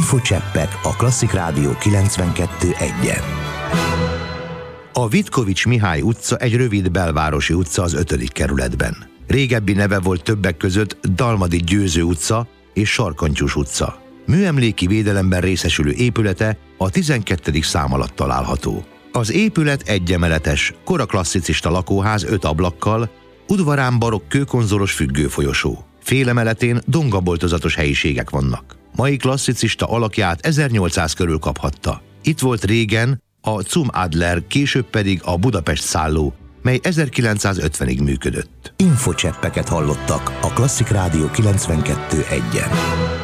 Infocseppek a Klasszik Rádió 92.1-en. A Vitkovics Mihály utca egy rövid belvárosi utca az 5. kerületben. Régebbi neve volt többek között Dalmadi Győző utca és Sarkantyús utca. Műemléki védelemben részesülő épülete a 12. szám alatt található. Az épület egyemeletes, koraklasszicista lakóház 5 ablakkal, udvarán barokk kőkonzolos függőfolyosó. Félemeletén dongaboltozatos helyiségek vannak. Mai klasszicista alakját 1800 körül kaphatta. Itt volt régen a Zum Adler, később pedig a Budapest szálló, mely 1950-ig működött. Infocseppeket hallottak a Klasszik Rádió 92.1-en.